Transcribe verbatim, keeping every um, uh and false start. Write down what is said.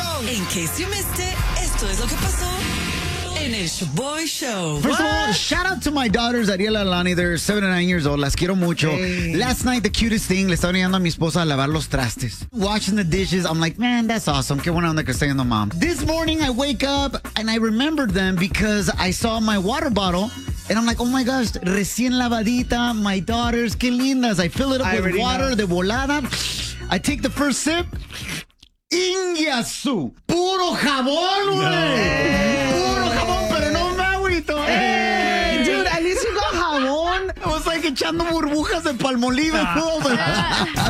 In case you missed it, esto es lo que pasó en el Shaboy Show. First of all, shout out to my daughters, Ariela and Alani. They're seven and nine years old. Las quiero mucho. Hey. Last night, the cutest thing, le estaba ayudando a mi esposa a lavar los trastes. Washing the dishes. I'm like, man, that's awesome. Qué buena onda que está yendo, mom. This morning, I wake up and I remembered them because I saw my water bottle. And I'm like, oh my gosh, recién lavadita, my daughters, qué lindas. I fill it up I with water know. de volada. I take the first sip. Ingiasu. Puro jabón, güey. Puro jabón, pero no me agüito. Hey, dude, at least you got jabón. It was like echando burbujas de Palmolive.